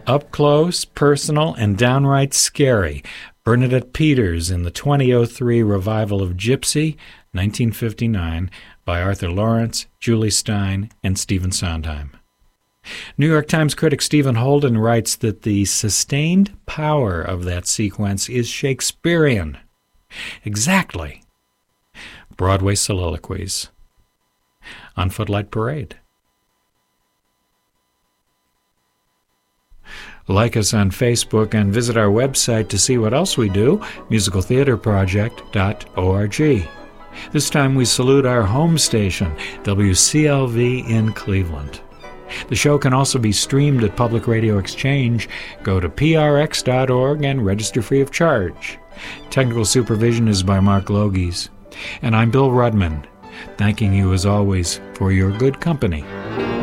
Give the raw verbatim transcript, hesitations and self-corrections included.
Up close, personal, and downright scary. Bernadette Peters in the twenty oh three revival of Gypsy, nineteen fifty-nine, by Arthur Lawrence, Julie Stein, and Stephen Sondheim. New York Times critic Stephen Holden writes that the sustained power of that sequence is Shakespearean. Exactly. Broadway soliloquies on Footlight Parade. Like us on Facebook and visit our website to see what else we do, musical theater project dot org. This time we salute our home station, W C L V in Cleveland. The show can also be streamed at Public Radio Exchange. Go to P R X dot org and register free of charge. Technical supervision is by Mark Logies. And I'm Bill Rudman, thanking you as always for your good company.